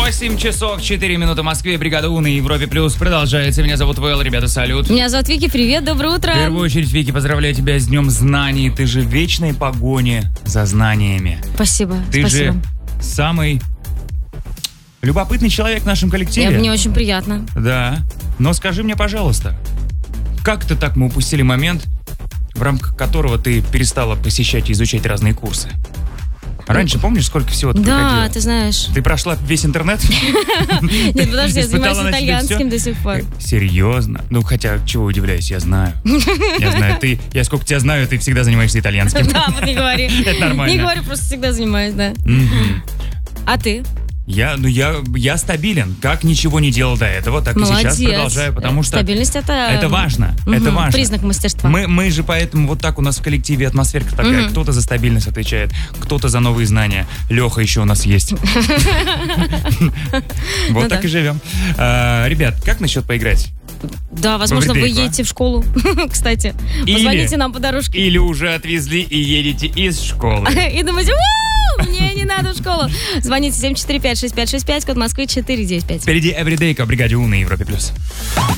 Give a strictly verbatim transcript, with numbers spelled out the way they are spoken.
восемь часов четыре минуты в Москве. Бригада У на Европе Плюс продолжается. Меня зовут Вэл, ребята, салют. Меня зовут Вики, привет, доброе утро. В первую очередь, Вики, поздравляю тебя с Днем Знаний. Ты же в вечной погоне за знаниями. Спасибо, Ты спасибо. же самый любопытный человек в нашем коллективе. Я, мне очень приятно. Да. Но скажи мне, пожалуйста, как-то так мы упустили момент, в рамках которого ты перестала посещать и изучать разные курсы? Раньше помнишь, сколько всего ты Да, проходила? ты знаешь. Ты прошла весь интернет? Нет, подожди, я занимаюсь Испытала на себе итальянским всё? до сих пор. Серьезно? Ну, хотя, чего удивляюсь, я знаю. Я знаю, ты, я сколько тебя знаю, ты всегда занимаешься итальянским. Да, вот не говори. Это нормально. Не говори, просто всегда занимаюсь, да. Мгм. А ты? Я, ну, я, я стабилен. Как ничего не делал до этого, так и сейчас Молодец. продолжаю, потому что Стабильность это... это важно, Мгм, это важно. Признак мастерства. Мы, мы же поэтому вот так у нас в коллективе атмосферка такая. Мгм. Кто-то за стабильность отвечает, кто-то за новые знания. Леха еще у нас есть. Вот Ну так да. и живем. А, Ребят, как насчет поиграть? Да, возможно, вы Брейк, а? едете в школу, кстати. Или- Позвоните нам по дорожке. Или уже отвезли и едете из школы? И думаете, «Уу, мне не надо в школу». Звоните семь четыре пять шесть пять шесть пять, код Москвы четыре девять пять. Впереди Everyday, в бригаде У на Европе+. плюс.